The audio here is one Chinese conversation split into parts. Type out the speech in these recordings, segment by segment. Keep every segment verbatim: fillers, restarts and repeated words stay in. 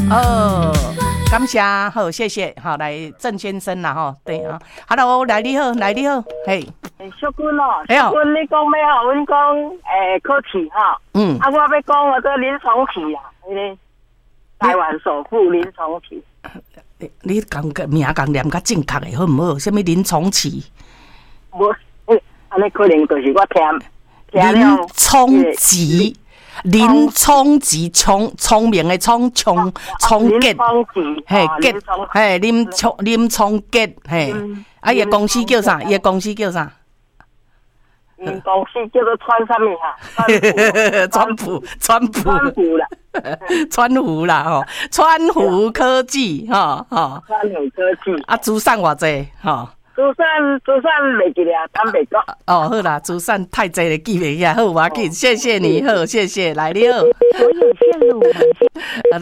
哦，感谢，好，谢谢，好，来郑先生啦，吼，对啊 ，Hello， 来你好，来你好，嘿， 小君哦，小君，你讲要互阮讲诶考试哈，嗯，啊，我要讲我这林崇启啊，迄个台湾首富林崇启， 你讲个名讲念较正确的好唔好？什么林崇启？ 无，安尼可能就是我听听林聪吉。林聪吉，聪聪明的聪，聪聪杰，嘿杰，嘿林聪林聪杰，嘿，啊伊个公司叫啥？伊个公司叫啥？ 伊公司叫做川什么哈？ 川普，川普， 川普啦， 川湖啦吼，川湖科技哈哈， 川湖科技啊，资产偌济哈？ 资产资产袂记啦，坦白讲。 哦，好啦，资产太济了，记袂起来，好，我紧，谢谢你，好，谢谢，来你好。 我有线路， 来，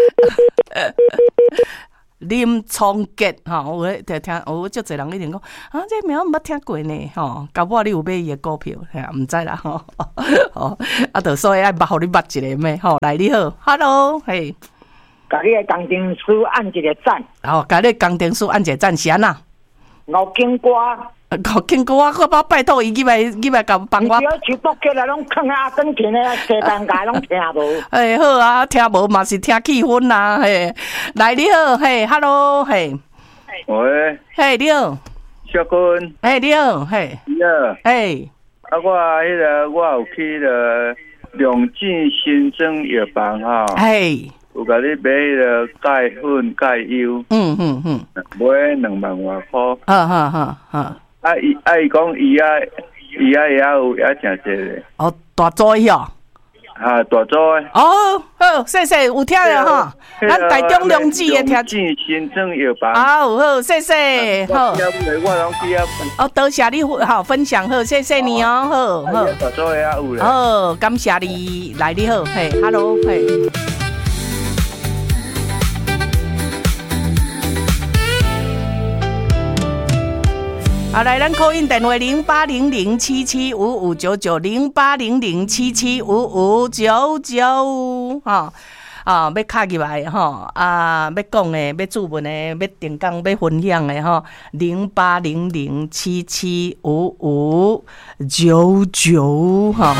林聪杰哈，我听听，我足侪人一定讲啊，这名我捌听过呢，吼，搞不好你有买伊的股票，吓，唔知啦，吼，哦，啊，就所以爱捌，互你捌一个咩，吼，来你好 ，Hello， 嘿， 甲你的工程师按一个赞， 好，甲你工程师按一个赞，是安那？ 吴景歌， 吴景歌，我我拜托伊，伊来伊来甲帮我。 你要去北起来拢放阿根廷的西班牙拢听无。 哎，好啊，听无嘛是听气氛啦，嘿，来你好，嘿 ，Hello， 嘿， 喂， 嘿你好， 小君， 嘿你好，嘿， 你好， 嘿， 啊我迄个我有去了两进新增药房哈， 嘿。 有甲你买迄个钙粉、钙优， 嗯嗯嗯， 买两万外块。 好好好好。 啊伊啊伊讲伊啊伊啊也有也诚济咧。 哦，大组伊哦。 啊，大组诶。 哦，好，谢谢，有听了哈。咱台中良知的听。 两进新增药房。 好好，谢谢，好。 我拢去啊。 哦，多谢你好分享，好，谢谢你哦，好好。 大组诶也有咧。 好，感谢你来，你好，嘿 ，Hello， 嘿。好，来，咱call in电话零八零零七七五五九九零八零零七七五五九九，哈啊，要卡入来哈啊，要讲的、要注文的、要定岗、要分享的哈，零八零零七七五五九九哈。